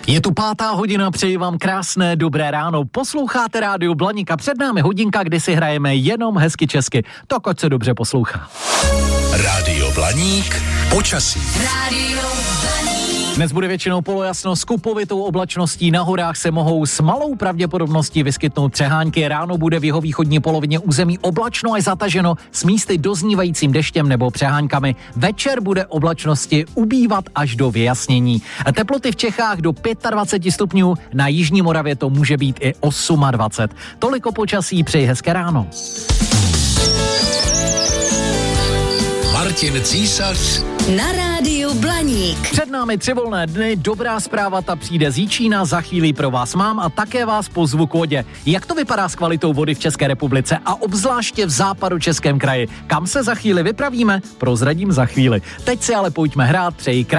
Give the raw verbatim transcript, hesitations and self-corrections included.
Je tu pátá hodina, přeji vám krásné dobré ráno. Posloucháte Rádio Blaník a před námi hodinka, kdy si hrajeme jenom hezky česky. Tak ať se dobře poslouchá. Rádio Blaník, počasí. Rádio Blaník. Dnes bude většinou polojasno s kupovitou oblačností, na horách se mohou s malou pravděpodobností vyskytnout přehánky, ráno bude v jihovýchodní polovině území oblačno až zataženo s místy doznívajícím deštěm nebo přehánkami. Večer bude oblačnosti ubývat až do vyjasnění. Teploty v Čechách do dvacet pět stupňů, na jižní Moravě to může být i dvacet osm. Toliko počasí, přeji hezké ráno. Martin Císař Na Rádiu Blaník. Před námi tři volné dny, dobrá zpráva, ta přijde z Jičína, za chvíli pro vás mám a také vás pozvu k vodě. Jak to vypadá s kvalitou vody v České republice a obzvláště v západočeském kraji? Kam se za chvíli vypravíme? Prozradím za chvíli. Teď si ale pojďme hrát, přeji krásný